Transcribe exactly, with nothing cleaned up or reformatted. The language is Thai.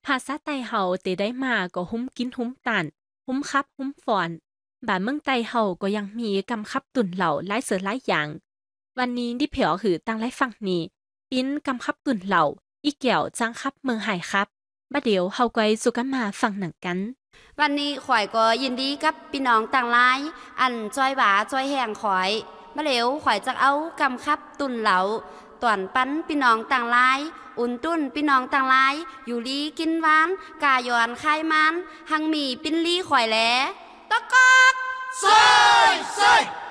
ภาษาไต้เฮาเตได้มาก็หุ้มกินหุ้มตันหุ้มคับหุ้มฟอนบ้านเมืองไต้เฮาก็ยังมีกำคับตุ่นเหล่าหลายเสือหลายอย่างวันนี้ดิเผียวคือตั้งไลฟังนี้ปิ้นกำคับตุ่นเหล่าอีแก้วจ้างคับเมืองไห้ครับบัดเดี๋ยวเฮาก็สุกันมาฟังหนังกันวันนี้ข่อยก็ยินดีกับพี่น้องต่างหลายอันจอยหวาจอยแห้งข่อยมาเหลวข่อยจะเอากำคับตุ่นเหลาตวนปั้นพี่น้องต่างหลายอุ่นตุ้นพี่น้องต่างหลายอยู่ลีกินหวานกายอนคายมันหังมีปิ้นลี่ข่อยแหลตะกอกใส่ใส่